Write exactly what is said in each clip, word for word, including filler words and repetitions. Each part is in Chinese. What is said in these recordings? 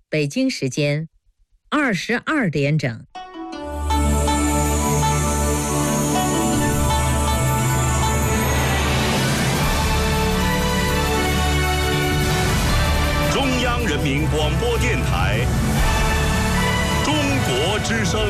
北京时间二十二点整。 中央人民广播电台中国之声。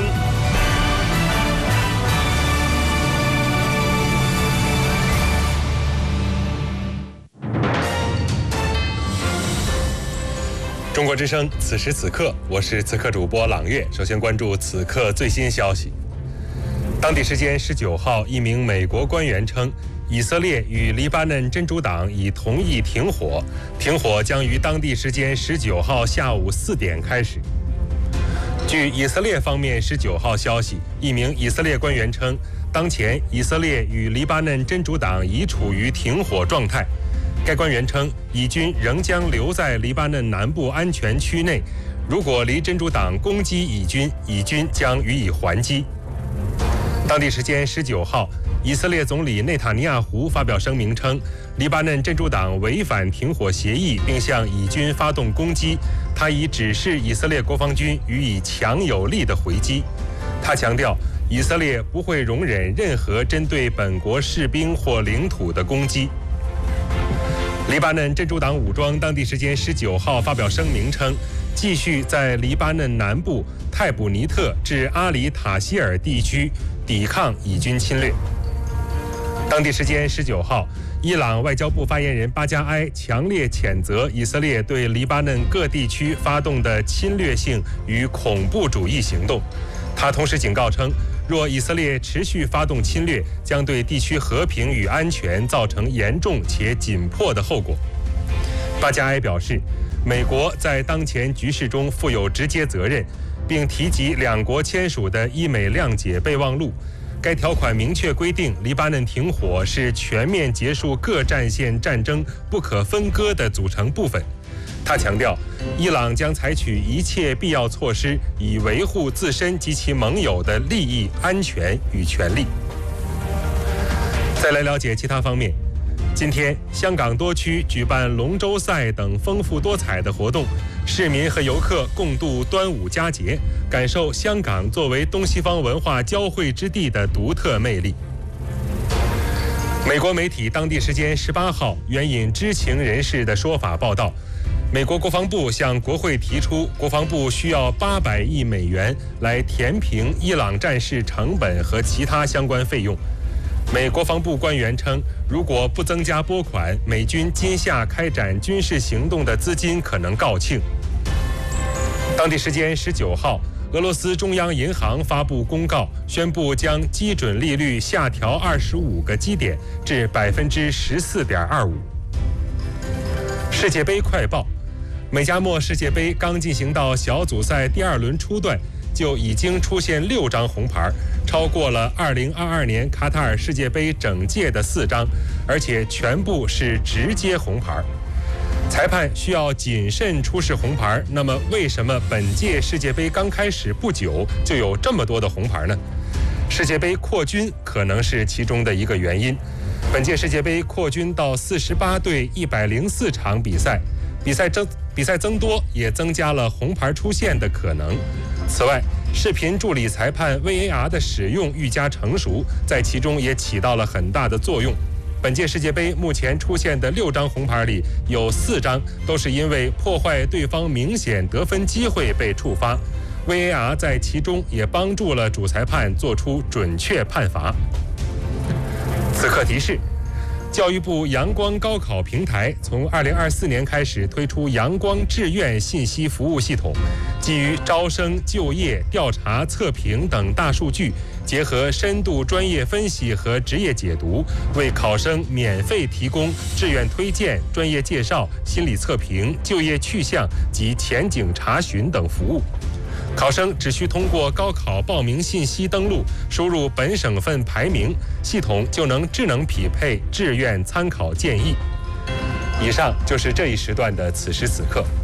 中国之声，此时此刻，我是此刻主播朗月。首先关注此刻最新消息。当地时间十九号，一名美国官员称，以色列与黎巴嫩真主党已同意停火，停火将于当地时间十九号下午四点开始。据以色列方面十九号消息，一名以色列官员称，当前以色列与黎巴嫩真主党已处于停火状态。该官员称，以军仍将留在黎巴嫩南部安全区内，如果黎真主党攻击以军，以军将予以还击。当地时间十九号，以色列总理内塔尼亚胡发表声明称，黎巴嫩真主党违反停火协议，并向以军发动攻击，他已指示以色列国防军予以强有力的回击。他强调，以色列不会容忍任何针对本国士兵或领土的攻击。黎巴嫩真主党武装当地时间十九号发表声明称，继续在黎巴嫩南部泰卜尼特至阿里塔希尔地区抵抗以军侵略。当地时间十九号，伊朗外交部发言人巴加埃强烈谴责以色列对黎巴嫩各地区发动的侵略性与恐怖主义行动。他同时警告称，若以色列持续发动侵略，将对地区和平与安全造成严重且紧迫的后果。巴加埃表示，美国在当前局势中负有直接责任，并提及两国签署的伊美谅解备忘录。该条款明确规定，黎巴嫩停火是全面结束各战线战争不可分割的组成部分。他强调，伊朗将采取一切必要措施，以维护自身及其盟友的利益、安全与权利。再来了解其他方面。今天，香港多区举办龙舟赛等丰富多彩的活动，市民和游客共度端午佳节，感受香港作为东西方文化交汇之地的独特魅力。美国媒体当地时间十八号援引知情人士的说法报道，美国国防部向国会提出，国防部需要八百亿美元来填平伊朗战事成本和其他相关费用。美国防部官员称，如果不增加拨款，美军今夏开展军事行动的资金可能告罄。当地时间十九号，俄罗斯中央银行发布公告，宣布将基准利率下调二十五个基点至百分之十四点二五。世界杯快报：美加墨世界杯刚进行到小组赛第二轮初段，就已经出现六张红牌，超过了二零二二年卡塔尔世界杯整届的四张，而且全部是直接红牌。裁判需要谨慎出示红牌，那么为什么本届世界杯刚开始不久就有这么多的红牌呢？世界杯扩军可能是其中的一个原因。本届世界杯扩军到四十八队一百零四场比赛，比赛增比赛增多也增加了红牌出现的可能。此外，视频助理裁判 V A R 的使用愈加成熟，在其中也起到了很大的作用。本届世界杯目前出现的六张红牌里，有四张都是因为破坏对方明显得分机会被触发， V A R 在其中也帮助了主裁判做出准确判罚。此刻提示：教育部阳光高考平台从二零二四年开始推出阳光志愿信息服务系统，基于招生、就业、调查、测评等大数据，结合深度专业分析和职业解读，为考生免费提供志愿推荐、专业介绍、心理测评、就业去向及前景查询等服务。考生只需通过高考报名信息登录，输入本省份排名，系统就能智能匹配志愿参考建议。以上就是这一时段的此时此刻。